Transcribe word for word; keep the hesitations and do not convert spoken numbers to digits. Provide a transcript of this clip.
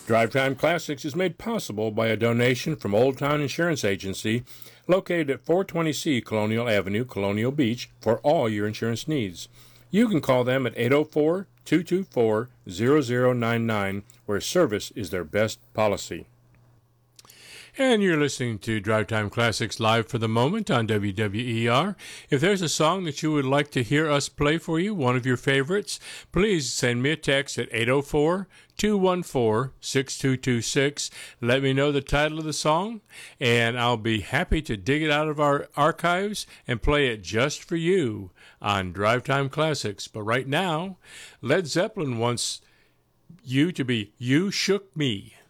Drive Time Classics is made possible by a donation from Old Town Insurance Agency, located at four twenty C Colonial Avenue, Colonial Beach, for all your insurance needs. You can call them at eight oh four, two two four, zero zero nine nine, where service is their best policy. And you're listening to Drive Time Classics live for the moment on W W E R. If there's a song that you would like to hear us play for you, one of your favorites, please send me a text at eight oh four, two one four, six two two six. Let me know the title of the song, and I'll be happy to dig it out of our archives and play it just for you on Drive Time Classics. But right now, Led Zeppelin wants you to be You Shook Me.